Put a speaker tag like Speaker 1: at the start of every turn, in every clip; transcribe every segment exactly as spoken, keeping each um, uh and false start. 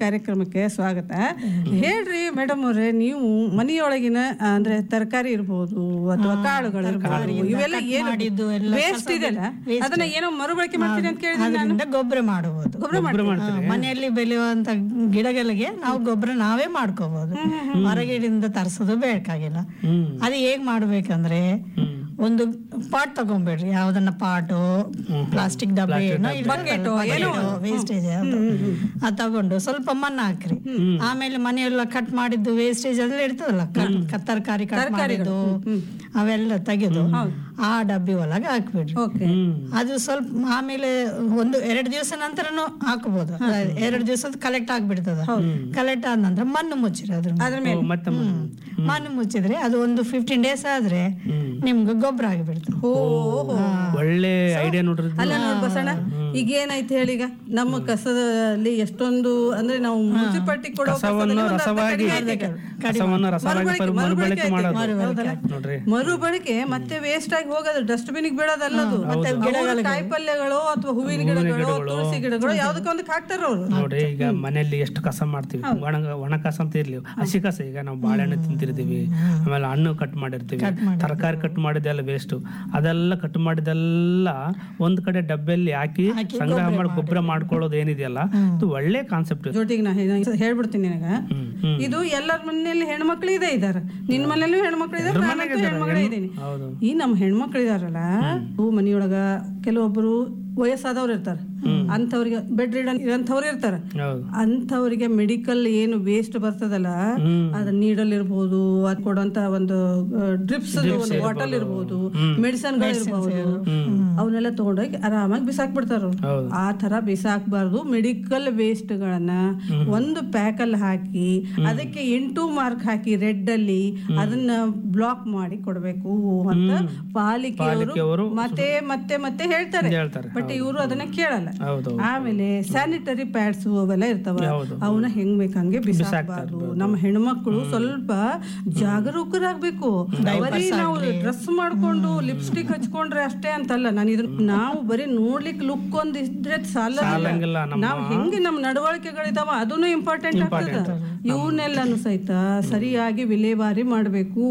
Speaker 1: ಕಾರ್ಯಕ್ರಮಕ್ಕೆ ಸ್ವಾಗತ. ಹೇಳ್ರಿ ಮೇಡಮ್ ಅವ್ರೆ, ನೀವು ಮನೆಯೊಳಗಿನ ಅಂದ್ರೆ ತರಕಾರಿ ಇರ್ಬೋದು ಅಥವಾ ಕಾಳುಗಳು ಇರ್ಬೋದು, ಇವೆಲ್ಲ ಏನು ವೇಸ್ಟ್ ಇದೆಲ್ಲ ಅದನ್ನ ಏನೋ ಮರುಬಳಕೆ ಮಾಡ್ತೀರಿ ಅಂತ ಕೇಳಿದ್ರೆ
Speaker 2: ಗೊಬ್ಬರ ಮಾಡಬಹುದು. ಮನೆಯಲ್ಲಿ ಬೆಳೆಯುವಂತ ಗಿಡಗಳಿಗೆ ನಾವು ಗೊಬ್ಬರ ನಾವೇ ಮಾಡ್ಕೋಬಹುದು, ಹೊರಗಡೆಯಿಂದ ತರಿಸೋದು ಬೇಕಾಗಿಲ್ಲ. ಅದು ಹೇಗ್ ಮಾಡ್ಬೇಕಂದ್ರೆ, ಒಂದು ಪಾಟ್ ತಗೊಂಡ್ಬೇಡ್ರಿ, ಯಾವ್ದನ್ನ ಪಾಟು ಪ್ಲಾಸ್ಟಿಕ್ ಡಬ್ಬಿ ವೇಸ್ಟೇಜ್ ಅದ್ ತಗೊಂಡು ಸ್ವಲ್ಪ ಮಣ್ಣು ಹಾಕ್ರಿ. ಆಮೇಲೆ ಮನೆಯೆಲ್ಲ ಕಟ್ ಮಾಡಿದ್ದು ವೇಸ್ಟೇಜ್ ಎಲ್ಲ ಇರ್ತದಲ್ಲ, ತರಕಾರಿ ಕಟ್ ಮಾಡಿದ್ದು ಅವೆಲ್ಲ ತೆಗೆದು ಆ ಡಬ್ಬಿ ಒಳಗೆ ಹಾಕ್ಬಿಡ್ರಿ. ಅದು ಸ್ವಲ್ಪ ಆಮೇಲೆ ಒಂದು ಎರಡು ದಿವಸ ನಂತರನು ಹಾಕಬಹುದು. ಎರಡು ದಿವಸದ ಕಲೆಕ್ಟ್ ಆಗ್ಬಿಡ್ತದ. ಕಲೆಕ್ಟ್ ಆದ ನಂತರ ಮಣ್ಣು ಮುಚ್ಚಿರಿ, ಅದ್ರ ಮೇಲೆ ಮಣ್ಣು ಮುಚ್ಚಿದ್ರೆ ಅದು ಒಂದು ಫಿಫ್ಟೀನ್ ಡೇಸ್ ಆದ್ರೆ ನಿಮ್ಗೆ ಗೊಬ್ಬರ ಆಗಿಬಿಡ್ತದೆ.
Speaker 3: ಒಳ್ಳೆ ಐಡಿಯಾ ನೋಡ್ರಿ.
Speaker 1: ಅಲ್ಲ ನೋಡಿ ಬಸಣ್ಣ, ಈಗ ಏನಾಯ್ತು ಹೇಳಿ, ಈಗ ನಮ್ಮ ಕಸದಲ್ಲಿ ಎಷ್ಟೊಂದು ಅಂದ್ರೆ ನಾವು ಮುನ್ಸಿಪಾಲಿಟಿ ಕೊಡೋ ಮರುಬಳಕೆ ಮತ್ತೆ ವೇಸ್ಟ್ ಆಗಿ ಹೋಗೋದು ಡಸ್ಟ್ಬಿನ್ ಬಿಡೋದಲ್ಲದು. ಕಾಯಿ ಪಲ್ಯಗಳು ಅಥವಾ ಹೂವಿನ ಗಿಡಗಳು, ತುಳಸಿ ಗಿಡಗಳು ಯಾವ್ದಕ್ಕೊಂದು ಹಾಕ್ತಾರ ಅವ್ರು.
Speaker 3: ನೋಡ್ರಿ, ಈಗ ಮನೆಯಲ್ಲಿ ಎಷ್ಟು ಕಸ ಮಾಡ್ತೀವಿ, ಒಣ ಒಣ ಕಸ ಅಂತ ಇರ್ಲಿ, ಹಸಿ ಕಸ. ಈಗ ನಾವು ಬಾಳೆಹಣ್ಣು ತಿಂತಿರ್ತೀವಿ, ಆಮೇಲೆ ಹಣ್ಣು ಕಟ್ ಮಾಡಿರ್ತೀವಿ, ತರಕಾರಿ ಕಟ್ ಮಾಡಿದೆಲ್ಲ ವೇಸ್ಟ್. ಅದೆಲ್ಲ ಕಟ್ ಮಾಡಿದೆಲ್ಲ ಒಂದ್ ಕಡೆ ಡಬ್ಬೆಲ್ಲಿ ಹಾಕಿ ಸಂಗ್ರಹ ಮಾಡಿ ಗೊಬ್ಬರ ಮಾಡ್ಕೊಳ್ಳೋದು ಏನಿದೆಯಲ್ಲ, ಇದು ಒಳ್ಳೆ ಕಾನ್ಸೆಪ್ಟ್.
Speaker 1: ಜೊತೆಗೆ ನಾ ಹೇಳ್ಬಿಡ್ತೀನಿ ನಿನಗ, ಇದು ಎಲ್ಲರ ಮನೆಯಲ್ಲಿ ಹೆಣ್ಮಕ್ಳು ಇದೆ ಇದಾರೆ, ನಿನ್ ಮನೆಯಲ್ಲೂ ಹೆಣ್ಮಕ್ಳು ಇದಾರೆ, ಹೆಣ್ಮಕ್ಳೇ ಇದ್ದೀನಿ. ಈ ನಮ್ಮ ಹೆಣ್ಮಕ್ಳು ಇದಾರಲ್ಲ, ಮನೆಯೊಳಗ ಕೆಲವೊಬ್ರು ವಯಸ್ಸಾದವ್ರು ಇರ್ತಾರೆ, ಅಂಥವ್ರಿಗೆ ಬೆಡ್ ರಿಡನ್ ಇರೋಂಥವ್ರು ಇರ್ತಾರೆ. ಅಂಥವ್ರಿಗೆ ಮೆಡಿಕಲ್ ಏನು ವೇಸ್ಟ್ ಬರ್ತದಲ್ಲ, ಅದ ನೀಡಲ್ ಇರ್ಬೋದು, ಅದ್ ಕೊಡುವಂತ ಒಂದು ಡ್ರಿಪ್ಸ್ ಒಂದು ಬಾಟಲ್ ಇರ್ಬೋದು, ಮೆಡಿಸನ್ ಗಳು ಇರ್ಬೋದು, ಅವನ್ನೆಲ್ಲ ತಗೊಂಡೋಗಿ ಆರಾಮಾಗಿ ಬಿಸಾಕ್ ಬಿಡ್ತಾರ. ಆ ತರ ಬಿಸಾಕ್ಬಾರ್ದು. ಮೆಡಿಕಲ್ ವೇಸ್ಟ್ ಗಳನ್ನ ಒಂದು ಪ್ಯಾಕ್ ಅಲ್ಲಿ ಹಾಕಿ ಅದಕ್ಕೆ ಎಂಟು ಮಾರ್ಕ್ ಹಾಕಿ ರೆಡ್ ಅಲ್ಲಿ ಅದನ್ನ ಬ್ಲಾಕ್ ಮಾಡಿ ಕೊಡ್ಬೇಕು ಅಂತ ಪಾಲಿಕೆಯವರು ಮತ್ತೆ ಮತ್ತೆ ಮತ್ತೆ ಹೇಳ್ತಾರೆ. ಬಟ್ ಇವರು ಅದನ್ನ ಕೇಳಲ್ಲ. ಆಮೇಲೆ ಸ್ಯಾನಿಟರಿ ಪ್ಯಾಡ್ಸ್ ಅವೆಲ್ಲ ಇರ್ತಾವ, ಅವನ್ನ ಹೆಂಗ್ ಬೇಕಂಗೆ ಬಿಸಾಕಬಾರ್ದು. ನಮ್ಮ ಹೆಣ್ಮಕ್ಳು ಸ್ವಲ್ಪ ಜಾಗರೂಕರಾಗ್ಬೇಕು. ಬರೀ ನಾವು ಡ್ರೆಸ್ ಮಾಡ್ಕೊಂಡು ಲಿಪ್ಸ್ಟಿಕ್ ಹಚ್ಕೊಂಡ್ರೆ ಅಷ್ಟೇ ಅಂತಲ್ಲ. ನಾನು ಇದನ್ನ ನಾವು ಬರೀ ನೋಡ್ಲಿಕ್ಕೆ ಲುಕ್ ಒಂದಿದ್ರೆ ಸಾಲ, ನಾವ್ ಹೆಂಗೆ ನಮ್ ನಡವಳಿಕೆಗಳಿದಾವ ಅದನ್ನು ಇಂಪಾರ್ಟೆಂಟ್ ಆಗ್ತದ. ಇವನ್ನೆಲ್ಲಾನು ಸಹಿತ ಸರಿಯಾಗಿ ವಿಲೇವಾರಿ ಮಾಡ್ಬೇಕು.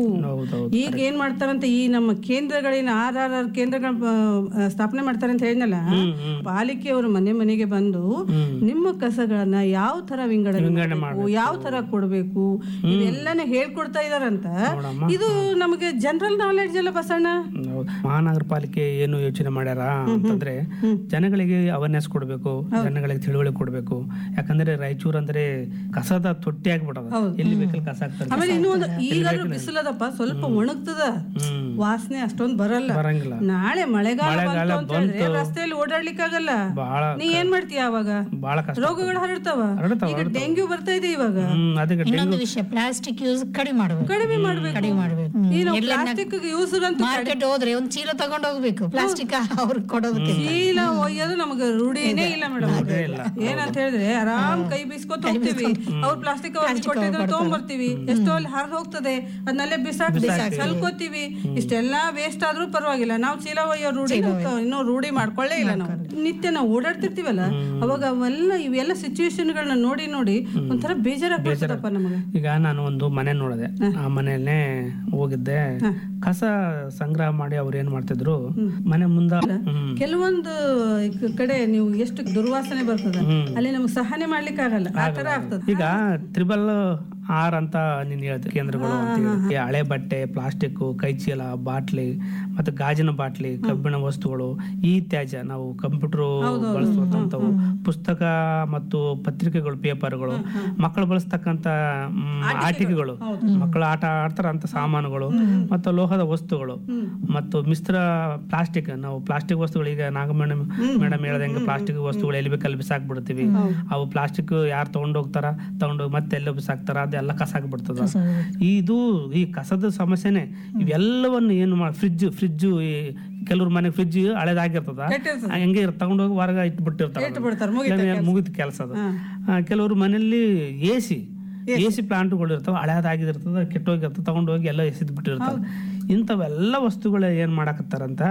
Speaker 1: ಈಗ ಏನ್ ಮಾಡ್ತಾರಂತ, ಈ ನಮ್ಮ ಕೇಂದ್ರಗಳಿನ ಆರ್ ಆರ್ ಆರ್ ಕೇಂದ್ರಗಳ ಸ್ಥಾಪನೆ ಮಾಡ್ತಾರೆ ಅಂತ ಹೇಳಿದ್ನಲ್ಲ, ಪಾಲಿಕೆಯವರು ಮನೆ ಮನೆಗೆ ಬಂದು ನಿಮ್ಮ ಕಸಗಳನ್ನ ಯಾವ ತರ ವಿಂಗಡಣೆ ಮಾಡಬೇಕು, ಯಾವ ತರ ಕೊಡ್ಬೇಕು, ಇವೆಲ್ಲಾನು ಹೇಳ್ಕೊಡ್ತಾ ಇದಾರಂತ. ಇದು ನಮಗೆ ಜನರಲ್ ನಾಲೆಡ್ಜ್ ಎಲ್ಲ ಬಸಣ್ಣ.
Speaker 3: ಮಹಾನಗರ ಪಾಲಿಕೆ ಏನು ಯೋಚನೆ ಮಾಡ್ಯಾರ ಅಂತಂದ್ರೆ, ಜನಗಳಿಗೆ ಅವೇರ್ನೆಸ್ ಕೊಡ್ಬೇಕು, ಜನಗಳಿಗೆ ತಿಳುವಳಿಕೆ ಕೊಡ್ಬೇಕು. ಯಾಕಂದ್ರೆ ರಾಯಚೂರು ಅಂದ್ರೆ ಕಸದ ತೊಟ್ಟಿ ಆಗ್ಬಿಟ್ಟದ, ಎಲ್ಲಿ ಬೇಕಲ್ಲಿ ಕಸ ಆಗ್ತದೆ.
Speaker 1: ಆಮೇಲೆ ಇನ್ನೂ ಒಂದು, ಈಗಾದ್ರೂ ಬಿಸಿಲದಪ್ಪ ಸ್ವಲ್ಪ ಒಣಗ್ತದ, ವಾಸನೆ ಅಷ್ಟೊಂದು ಬರಲ್ಲ. ನಾಳೆ ಮಳೆಗಾಲ ರಸ್ತೆಯಲ್ಲಿ ಓಡಾಡ್ಲಿಕ್ಕೆ ಆಗಲ್ಲ, ನೀ ಏನ್ ಮಾಡ್ತೀಯ ಅವಾಗ? ರೋಗಗಳು ಹರಡ್ತಾವ. ಈಗ ಡೆಂಗ್ಯೂ ಬರ್ತಾ ಇದೆ ಇವಾಗ.
Speaker 2: ಇನ್ನೊಂದು ವಿಷಯ, ಪ್ಲಾಸ್ಟಿಕ್ ಯೂಸ್ ಕಡಿಮೆ ಮಾಡಬೇಕು,
Speaker 1: ಕಡಿಮೆ ಮಾಡ್ಬೇಕು, ಕಡಿಮೆ ಮಾಡ್ಬೇಕು. ಪ್ಲಾಸ್ಟಿಕ್ ಯೂಸ್
Speaker 2: ಮಾರ್ಕೆಟ್ ಹೋದ್ರೆ ಒಂದ್ ಚೀಲ ತಗೊಂಡ್ ಹೋಗ್ಬೇಕು, ಪ್ಲಾಸ್ಟಿಕ್ ಅವ್ರಿಗೆ ಕೊಡೋದಕ್ಕೆ.
Speaker 1: ಚೀಲ ಒಯ್ಯೋದು ನಮಗೆ ರೂಢಿನೇ ಇಲ್ಲ ಮೇಡಮ್. ಏನಂತ ಹೇಳಿದ್ರೆ ಆರಾಮ್ ಕೈ ಬೀಸ್ಕೊತ ಹೋಗ್ತೀವಿ, ಅವ್ರು ಪ್ಲಾಸ್ಟಿಕ್ ಕೊಟ್ಟಿದ್ರೆ ತಗೊಂಡ್ಬರ್ತೀವಿ, ಎಷ್ಟೋ ಅಲ್ಲಿ ಹರಿದು ಹೋಗ್ತದೆ, ಅದನ್ನಲ್ಲೇ ಬಿಸಾಕ್ ಸಲ್ಕೋತೀವಿ. ಇಷ್ಟೆಲ್ಲಾ ವೇಸ್ಟ್ ಆದ್ರೂ ಪರವಾಗಿಲ್ಲ, ನಾವು ಚೀಲ ಒಯ್ಯೋ ರೂಢಿ ಇನ್ನೂ ರೂಢಿ ಮಾಡ್ಕೊಳ್ಳೇ ಇಲ್ಲ. ನಾವು ನಿತ್ಯ ನಾವು ಓಡಾಡ್ತಿರ್ತೀವಲ್ಲ, ಅವಾಗ ಅವೆಲ್ಲ ಇವೆಲ್ಲ ಸಿಚುವೇಶನ್ ಗಳನ್ನ ನೋಡಿ ನೋಡಿ ಒಂಥರ ಬೇಜಾರಾಗ್ಬಿಡ್ತದಪ್ಪ ನಮಗೆ.
Speaker 3: ಈಗ ನಾನು ಒಂದು ಮನೆ ನೋಡಿದೆ, ಆ ಮನೆಯಲ್ಲೇ ಹೋಗಿದ್ದೆ, ಕಸ ಸಂಗ್ರಹ ಮಾಡಿ ಅವ್ರು ಏನ್ ಮಾಡ್ತಿದ್ರು, ಮನೆ ಮುಂದ
Speaker 1: ಕೆಲವೊಂದು ಕಡೆ ನೀವು ಎಷ್ಟು ದುರ್ವಾಸನೆ ಬರ್ತದ, ಅಲ್ಲಿ ನಮ್ಗೆ ಸಹನೆ ಮಾಡ್ಲಿಕ್ಕೆ ಆಗಲ್ಲ, ಆ ತರ ಆಗ್ತದೆ.
Speaker 3: ಈಗ ತ್ರಿಬಲ್ ಆರ್ ಅಂತ ನೀನ್ ಹೇಳ್ತೀವಿ ಕೇಂದ್ರಗಳು ಅಂತ ಹೇಳಿ, ಹಳೆ ಬಟ್ಟೆ, ಪ್ಲಾಸ್ಟಿಕ್, ಕೈಚೀಲ, ಬಾಟ್ಲಿ, ಮತ್ತೆ ಗಾಜಿನ ಬಾಟ್ಲಿ, ಕಬ್ಬಿಣ ವಸ್ತುಗಳು, ಈ ತ್ಯಾಜ್ಯ, ನಾವು ಕಂಪ್ಯೂಟರ್ ಬಳಸುವಂತವು, ಪುಸ್ತಕ ಮತ್ತು ಪತ್ರಿಕೆಗಳು, ಪೇಪರ್ಗಳು, ಮಕ್ಕಳು ಬಳಸ್ತಕ್ಕಂತ ಆಟಿಕೆಗಳು, ಮಕ್ಕಳು ಆಟ ಆಡ್ತಾರ ಅಂತ ಸಾಮಾನುಗಳು, ಮತ್ತು ಲೋಹದ ವಸ್ತುಗಳು, ಮತ್ತು ಮಿಶ್ರ ಪ್ಲಾಸ್ಟಿಕ್, ನಾವು ಪ್ಲಾಸ್ಟಿಕ್ ವಸ್ತುಗಳು, ಈಗ ನಾಗ ಮೇಡಮ್ ಮೇಡಮ್ ಹೇಳ್ದಂಗೆ ಪ್ಲಾಸ್ಟಿಕ್ ವಸ್ತುಗಳು ಎಲ್ಲಿ ಬೇಕಲ್ಲಿ ಬಿಸಾಕ್ಬಿಡ್ತೀವಿ. ಅವು ಪ್ಲಾಸ್ಟಿಕ್ ಯಾರು ತಗೊಂಡೋಗ್ತಾರ, ತಗೊಂಡೋಗಿ ಮತ್ತೆ ಎಲ್ಲೋ ಬಿಸಾಕ್ತಾರ, ಅದೆಲ್ಲ ಕಸ ಆಗ್ಬಿಡ್ತದ. ಇದು ಈ ಕಸದ ಸಮಸ್ಯೆನೆ. ಇವೆಲ್ಲವನ್ನು ಏನು ಮಾಡಿ, ಫ್ರಿಜ್ ಫ್ರಿಜ್ ಕೆಲವ್ರ ಮನೆ ಫ್ರಿಜ್ ಹಳೇದಾಗಿರ್ತದ, ಹಂಗೆ ತಗೊಂಡೋಗಿ ಹೊರಗ ಇಟ್ಬಿಟ್ಟಿರ್ತಾರೆ, ಮುಗಿದ ಕೆಲಸ ಅದು. ಕೆಲವ್ರ ಮನೆಯಲ್ಲಿ ಎ ಸಿ ಎ ಸಿ ಪ್ಲಾಂಟ್ಗಳು ಇರ್ತಾವ, ಹಳೇದಾಗಿರ್ತದ, ಕೆಟ್ಟೋಗಿರ್ತದೆ, ತಗೊಂಡೋಗಿ ಎಲ್ಲ ಎಸಿದ್ ಬಿಟ್ಟಿರ್ತಾರೆ. ಇಂಥವೆಲ್ಲ ವಸ್ತುಗಳು ಏನ್ ಮಾಡಾಕತ್ತಾರಂತ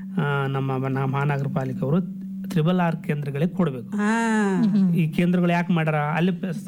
Speaker 3: ನಮ್ಮ ಮಹಾನಗರ ಪಾಲಿಕೆ ಅವರು ತ್ರಿಬಲ್ ಆರ್ ಕೇಂದ್ರಗಳಿಗೆ ಕೊಡ್ಬೇಕು. ಈ ಕೇಂದ್ರಗಳು ಯಾಕೆ ಮಾಡ್ಯಾರ, ಅಲ್ಲಿ